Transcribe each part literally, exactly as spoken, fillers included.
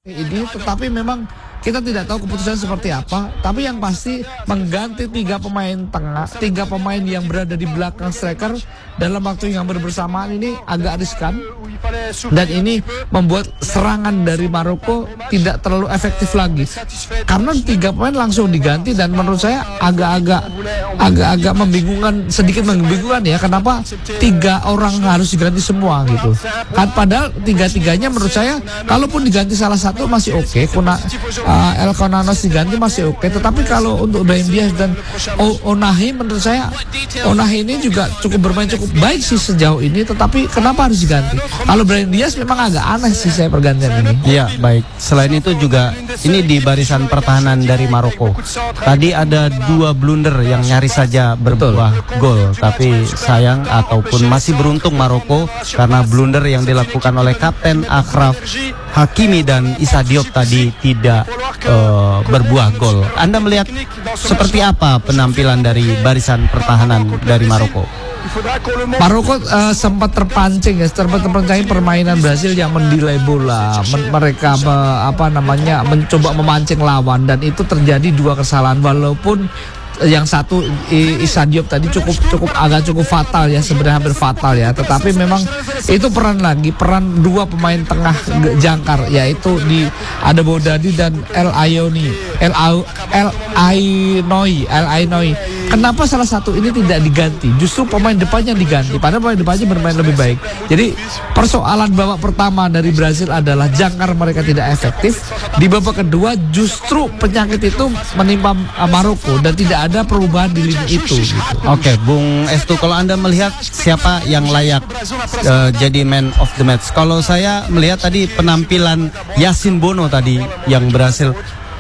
Ini tetapi memang kita tidak tahu keputusan seperti apa, tapi yang pasti mengganti tiga pemain tengah, tiga pemain yang berada di belakang striker dalam waktu yang bersamaan ini agak riskan, dan ini membuat serangan dari Maroko tidak terlalu efektif lagi karena tiga pemain langsung diganti, dan menurut saya agak-agak agak-agak membingungkan, sedikit membingungkan ya, kenapa tiga orang harus diganti semua gitu kan, padahal tiga-tiganya menurut saya kalaupun diganti salah satu masih oke, okay. Kuna uh, El Konanos diganti masih oke, okay. Tetapi kalau untuk Brahim Diaz dan o Onahi, menurut saya Onahi ini juga cukup bermain cukup baik sih sejauh ini, tetapi kenapa harus diganti? Kalau Brahim Diaz memang agak aneh sih saya pergantian ini. Iya, baik. Selain itu juga ini di barisan pertahanan dari Maroko. Tadi ada dua blunder yang nyaris saja berbuah gol, tapi sayang ataupun masih beruntung Maroko karena blunder yang dilakukan oleh Kapten Achraf Hakimi dan Issa Diop tadi tidak uh, berbuah gol. Anda melihat seperti apa penampilan dari barisan pertahanan dari Maroko? Maroko uh, sempat terpancing ya, sempat terpancing permainan Brasil yang mendelay bola. Men mereka me apa namanya mencoba memancing lawan, dan itu terjadi dua kesalahan, walaupun yang satu Issa Diop tadi cukup cukup agak cukup fatal ya, sebenarnya hampir fatal ya, tetapi memang itu peran lagi peran dua pemain tengah jangkar, yaitu di ada Bodadi dan El Ayoni El El Ainoi El Ainoi. Kenapa salah satu ini tidak diganti? Justru pemain depannya diganti, padahal pemain depannya bermain lebih baik. Jadi persoalan babak pertama dari Brasil adalah jangkar mereka tidak efektif. Di babak kedua justru penyakit itu menimpa Maroko dan tidak ada perubahan di lini itu. Gitu. Oke, Bung Estu, kalau Anda melihat siapa yang layak uh, jadi man of the match? Kalau saya melihat tadi penampilan Yasin Bono tadi yang berhasil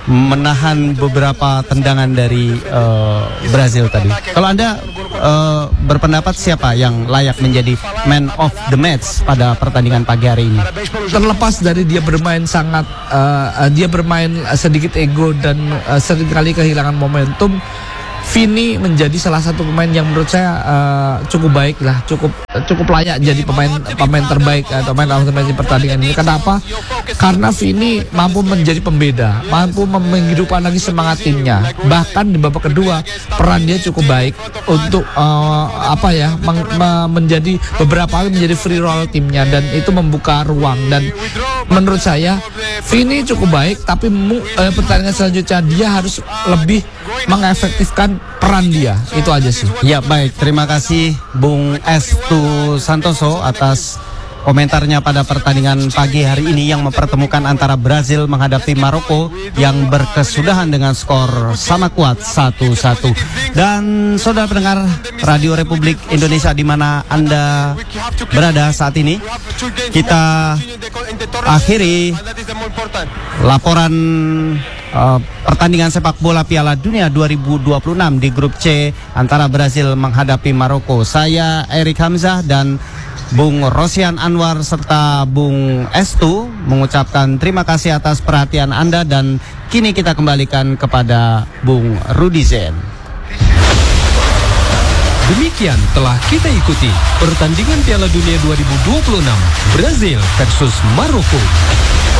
menahan beberapa tendangan dari uh, Brasil tadi. Kalau Anda uh, berpendapat siapa yang layak menjadi man of the match pada pertandingan pagi hari ini? Terlepas dari dia bermain sangat uh, dia bermain sedikit ego dan uh, seringkali kehilangan momentum, Vini menjadi salah satu pemain yang menurut saya uh, cukup baik lah, cukup cukup layak jadi pemain pemain terbaik atau pemain of the match di pertandingan ini. Kenapa? Karena Vini mampu menjadi pembeda, mampu menghidupkan lagi semangat timnya. Bahkan di babak kedua peran dia cukup baik untuk uh, apa ya men menjadi beberapa kali menjadi free roll timnya, dan itu membuka ruang. Dan menurut saya Vini cukup baik, tapi uh, pertandingan selanjutnya dia harus lebih mengefektifkan peran dia. Itu aja sih. Ya, baik, terima kasih Bung Estu Santoso atas komentarnya pada pertandingan pagi hari ini yang mempertemukan antara Brasil menghadapi Maroko yang berkesudahan dengan skor sama kuat satu satu. Dan saudara pendengar Radio Republik Indonesia di mana Anda berada saat ini, kita akhiri laporan Uh, pertandingan sepak bola Piala Dunia dua ribu dua puluh enam di grup C antara Brasil menghadapi Maroko. Saya Erik Hamzah dan Bung Rosian Anwar serta Bung Estu mengucapkan terima kasih atas perhatian Anda, dan kini kita kembalikan kepada Bung Rudi Zen. Demikian telah kita ikuti pertandingan Piala Dunia dua ribu dua puluh enam Brasil versus Maroko.